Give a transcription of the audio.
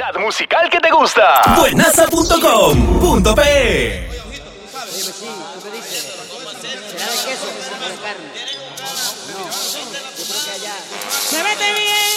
calidad musical que te gusta. Buenaza.com.pe. Oye, sí, ¿tú qué dices? ¿Será de queso o de carne?